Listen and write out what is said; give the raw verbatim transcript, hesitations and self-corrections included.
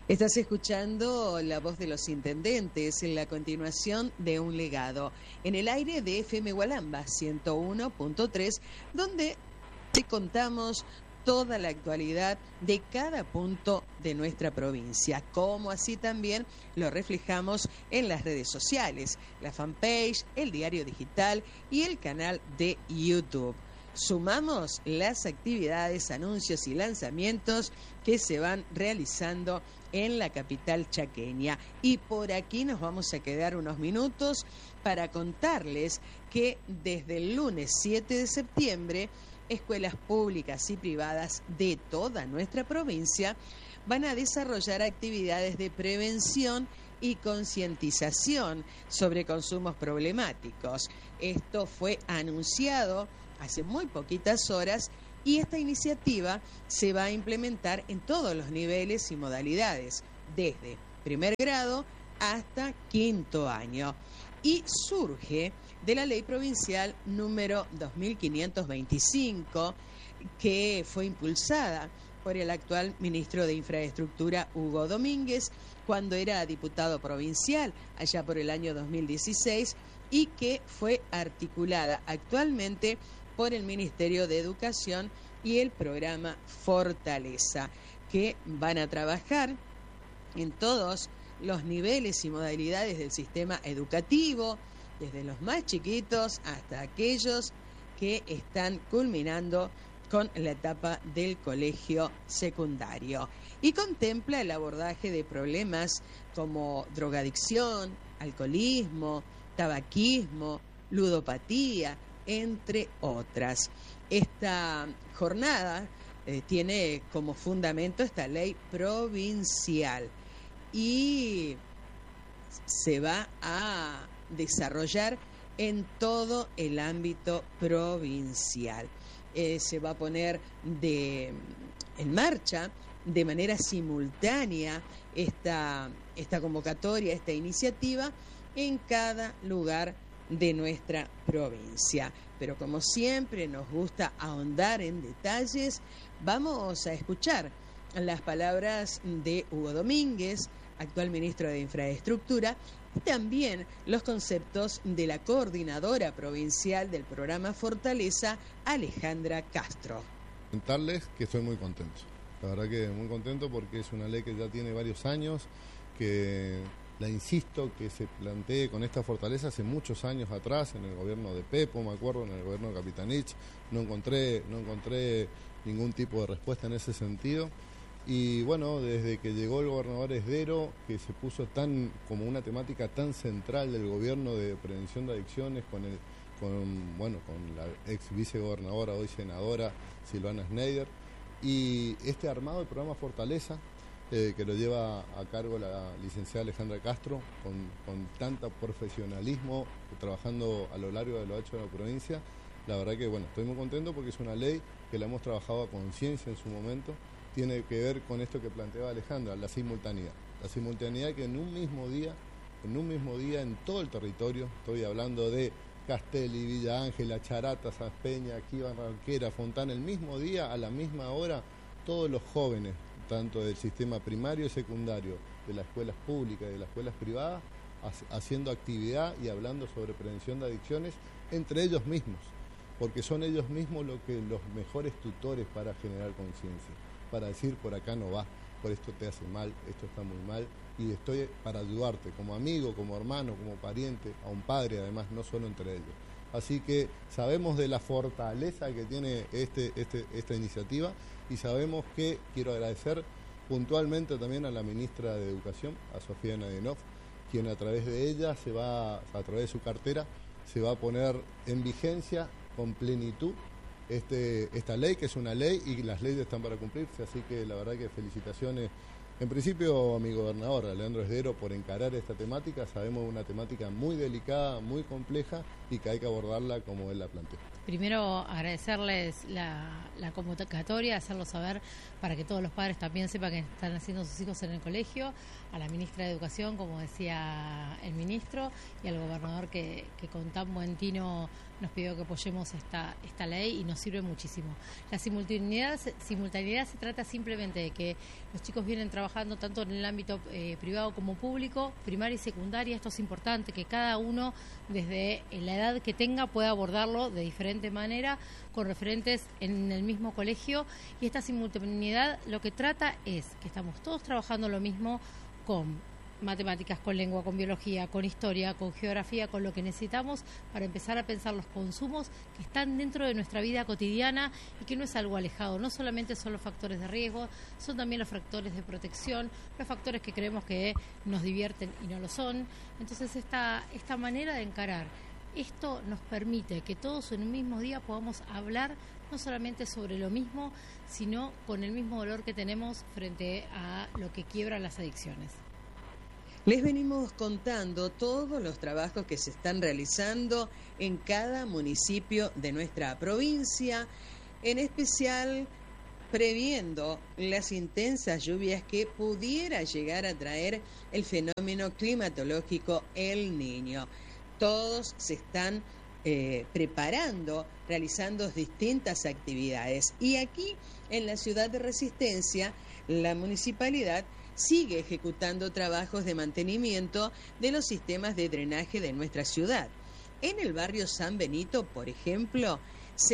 Estás escuchando La Voz de los Intendentes, en la continuación de Un Legado, en el aire de F M Gualamba ciento uno punto tres, donde te contamos toda la actualidad de cada punto de nuestra provincia, como así también lo reflejamos en las redes sociales, la fanpage, el diario digital y el canal de YouTube. Sumamos las actividades, anuncios y lanzamientos que se van realizando en la capital chaqueña. Y por aquí nos vamos a quedar unos minutos para contarles que desde el lunes siete de septiembre, escuelas públicas y privadas de toda nuestra provincia van a desarrollar actividades de prevención y concientización sobre consumos problemáticos. Esto fue anunciado hace muy poquitas horas y esta iniciativa se va a implementar en todos los niveles y modalidades, desde primer grado hasta quinto año. Y surge de la ley provincial número dos mil quinientos veinticinco, que fue impulsada por el actual ministro de Infraestructura, Hugo Domínguez, cuando era diputado provincial, allá por el año dos mil dieciséis, y que fue articulada actualmente por el Ministerio de Educación y el programa Fortaleza, que van a trabajar en todos los niveles y modalidades del sistema educativo, desde los más chiquitos hasta aquellos que están culminando con la etapa del colegio secundario. Y contempla el abordaje de problemas como drogadicción, alcoholismo, tabaquismo, ludopatía, entre otras. Esta jornada eh, tiene como fundamento esta ley provincial y se va a desarrollar en todo el ámbito provincial. Eh, se va a poner de, en marcha de manera simultánea esta, esta convocatoria, esta iniciativa en cada lugar de nuestra provincia. Pero como siempre nos gusta ahondar en detalles, vamos a escuchar las palabras de Hugo Domínguez, actual ministro de Infraestructura, y también los conceptos de la coordinadora provincial del programa Fortaleza, Alejandra Castro. Comentarles que estoy muy contento, la verdad que muy contento porque es una ley que ya tiene varios años, que la insisto que se plantee con esta fortaleza hace muchos años atrás, en el gobierno de Pepo, me acuerdo, en el gobierno de Capitanich, no encontré, no encontré ningún tipo de respuesta en ese sentido. Y bueno, desde que llegó el gobernador Esdero, que se puso tan como una temática tan central del gobierno de prevención de adicciones con el con bueno con la ex vicegobernadora, hoy senadora Silvana Schneider, y este armado del programa Fortaleza, eh, que lo lleva a cargo la licenciada Alejandra Castro, con, con tanto profesionalismo, trabajando a lo largo de lo hecho de la provincia. La verdad que bueno, estoy muy contento porque es una ley que la hemos trabajado a conciencia en su momento. Tiene que ver con esto que planteaba Alejandra, la simultaneidad. La simultaneidad que en un mismo día, en un mismo día, en todo el territorio, estoy hablando de Castelli, Villa Ángela, Charata, Saspeña, aquí Barranquera, Fontana, el mismo día, a la misma hora, todos los jóvenes, tanto del sistema primario y secundario, de las escuelas públicas y de las escuelas privadas, haciendo actividad y hablando sobre prevención de adicciones entre ellos mismos, porque son ellos mismos lo que, los mejores tutores para generar conciencia, para decir por acá no va, por esto te hace mal, esto está muy mal, y estoy para ayudarte como amigo, como hermano, como pariente, a un padre además, no solo entre ellos. Así que sabemos de la fortaleza que tiene este, este, esta iniciativa y sabemos que quiero agradecer puntualmente también a la ministra de Educación, a Sofía Nadienov, quien a través de ella, se va, a través de su cartera, se va a poner en vigencia con plenitud Este, esta ley, que es una ley y las leyes están para cumplirse, así que la verdad que felicitaciones en principio a mi gobernador, a Leandro Esdero, por encarar esta temática. Sabemos una temática muy delicada, muy compleja y que hay que abordarla como él la planteó. Primero agradecerles la, la convocatoria, hacerlo saber para que todos los padres también sepan que están haciendo sus hijos en el colegio, a la ministra de Educación, como decía el ministro, y al gobernador que, que con tan buen tino nos pidió que apoyemos esta, esta ley y nos sirve muchísimo. La simultaneidad, simultaneidad se trata simplemente de que los chicos vienen trabajando trabajando tanto en el ámbito eh, privado como público, primaria y secundaria. Esto es importante, que cada uno, desde la edad que tenga, pueda abordarlo de diferente manera, con referentes en el mismo colegio. Y esta simultaneidad lo que trata es que estamos todos trabajando lo mismo, con matemáticas, con lengua, con biología, con historia, con geografía, con lo que necesitamos para empezar a pensar los consumos que están dentro de nuestra vida cotidiana y que no es algo alejado. No solamente son los factores de riesgo, son también los factores de protección, los factores que creemos que nos divierten y no lo son. Entonces esta, esta manera de encarar esto nos permite que todos en un mismo día podamos hablar no solamente sobre lo mismo, sino con el mismo dolor que tenemos frente a lo que quiebra las adicciones. Les venimos contando todos los trabajos que se están realizando en cada municipio de nuestra provincia, en especial previendo las intensas lluvias que pudiera llegar a traer el fenómeno climatológico El Niño. Todos se están eh, preparando, realizando distintas actividades. Y aquí, en la ciudad de Resistencia, la municipalidad sigue ejecutando trabajos de mantenimiento de los sistemas de drenaje de nuestra ciudad. En el barrio San Benito, por ejemplo,